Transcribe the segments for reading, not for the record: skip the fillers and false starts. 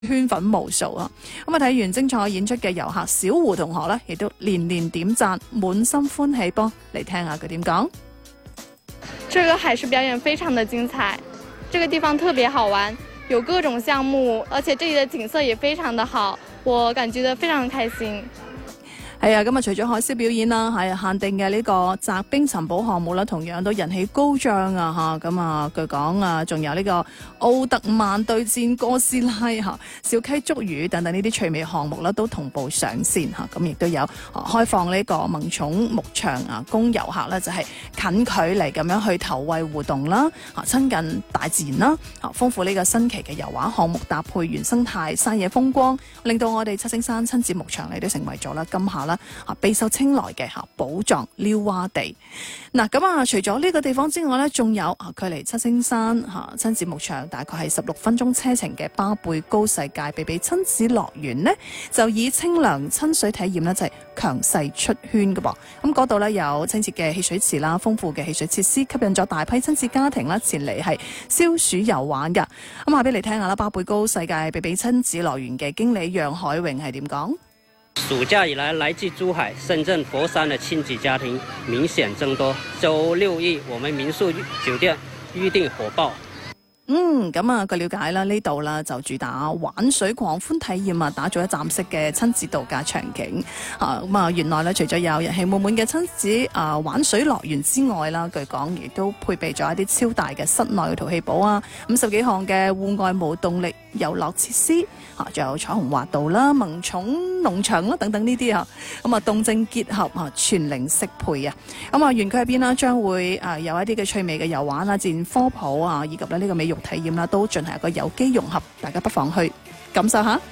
圈粉無數啊！咁啊睇完精彩演出嘅遊客小胡同學呢，亦都連連點讚，滿心歡喜噃。嚟聽下佢點講。 這個海獅表演非常的精彩，這個地方特別好玩，有各種項目，而且這裡的景色也非常的好，我感覺得非常開心。 係啊，咁啊除咗海獅表演啦，係限定嘅呢個擲冰尋寶項目啦，同樣都人氣高漲啊嚇！咁啊據講啊，仲有呢個奧特曼對戰哥斯拉嚇、小溪捉魚等等呢啲趣味項目啦，都同步上線嚇。咁亦都有開放呢個萌寵牧場啊，供遊客咧就係近距離咁樣去投餵互動啦，嚇親近大自然啦，嚇豐富呢個新奇嘅遊玩項目，搭配原生態山野風光，令到我哋七星山親子牧場嚟都成為咗啦今夏備受青睞嘅寶藏溜娃地。嗱，咁啊，除咗呢個地方之外呢，仲有距離七星山親子牧場大概係16分鐘車程嘅巴貝高世界比比親子樂園呢，就以清涼親水體驗呢，就係強勢出圈嘅噃。咁嗰度呢，有清澈嘅汽水池啦，豐富嘅汽水設施，吸引咗大批親子家庭啦前嚟係消暑遊玩㗎。咁下俾你聽下啦，巴貝高世界比比親子樂園嘅經理楊海榮係點講？ 暑假以來，來自珠海、深圳、佛山的親子家庭明顯增多。周6日，我們民宿酒店預訂火爆。 咁啊，據了解啦，呢度啦就主打玩水狂歡體驗啊，打造一站式嘅親子度假場景。咁啊，原來咧除咗有人氣滿滿嘅親子玩水樂園之外啦，據講亦都配備咗一啲超大嘅室內嘅淘氣堡啊，50幾項嘅戶外無動力遊樂設施，仲有彩虹滑道啦、萌寵農場啦等等呢啲咁啊動靜結合全零適配啊。咁啊，園區入邊啦將會有一啲嘅趣味嘅遊玩啊、自然科普啊，以及咧呢個美容體驗啦，都進行一個有機融合，大家不妨去感受下。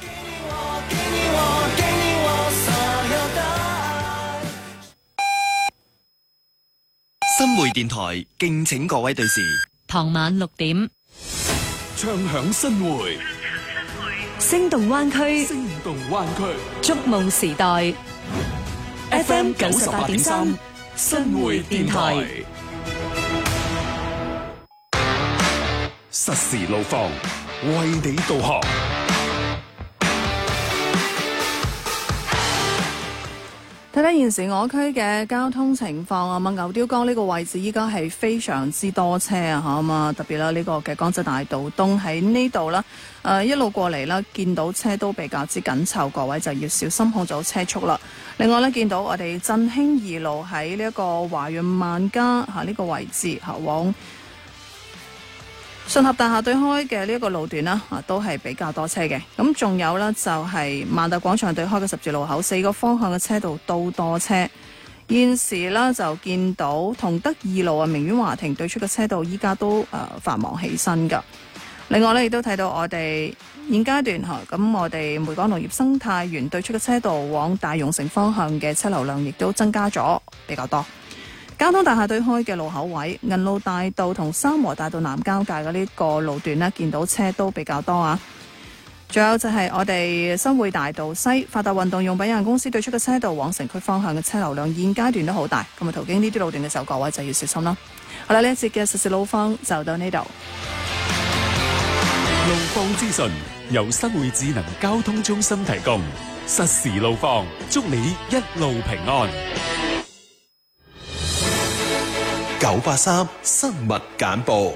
新會電台敬請各位對時， 傍晚6點， 唱響新會， 聲動灣區， 聲動灣區， 觸夢時代 FM 98.3，新會電台。實時路況，為你導航。 睇睇現時我區嘅交通情況啊，牛雕江呢個位置依家係非常之多車啊，嚇特別啦呢個嘅江浙大道東喺呢度啦，一路過嚟啦，見到車都比較之緊湊，各位就要小心控制車速啦。另外呢，見到我哋振興2路喺呢一個華潤萬家呢個位置往順合大廈對開嘅呢一個路段啦，都係比較多車嘅。咁仲有呢，就係萬達廣場對開嘅十字路口，4個方向嘅車道都多車。現時呢，就見到同德2路明苑華庭對出嘅車道依家都繁忙起身㗎。另外呢，亦都睇到我哋現階段咁我哋梅港農業生態園對出嘅車道往大勇城方向嘅車流量亦都增加咗比較多。交通大廈對開嘅路口位，銀路大道同三和大道南交界嘅呢個路段呢，見到車都比較多啊。仲有就係我哋新會大道西發達運動用品有限公司對出嘅車道往城區方向嘅車流量現階段都好大，咁啊途經呢啲路段嘅時候，各位就要小心啦。好啦，呢一節嘅實時路況就到呢度。 路況資訊由新會智能交通中心提供，實時路況，祝你一路平安。 983新聞簡報。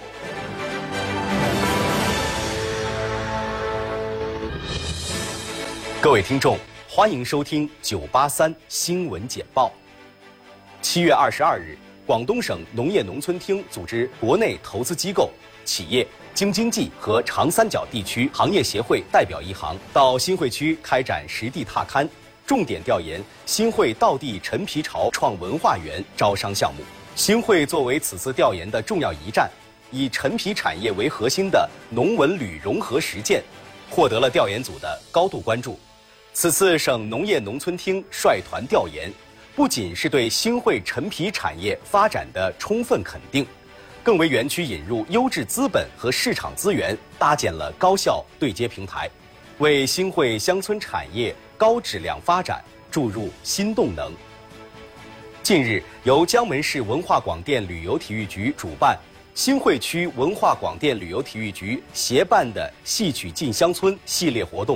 各位聽眾，歡迎收聽983新聞簡報。7月22日，廣東省農業農村廳組織國內投資機構、企業、京津冀和長三角地區行業協會代表一行到新會區開展實地踏勘，重點調研新會道地陳皮潮創文化園招商項目。新會作為此次調研的重要一站，以陳皮產業為核心的農文旅融合實踐，獲得了調研組的高度關注。此次省農業農村廳率團調研，不僅是對新會陳皮產業發展的充分肯定，更為園區引入優質資本和市場資源搭建了高效對接平台，為新會鄉村產業高質量發展注入新動能。近日，由江門市文化廣電旅遊體育局主辦， 新会区文化广电旅游体育局协办的戏曲进乡村系列活动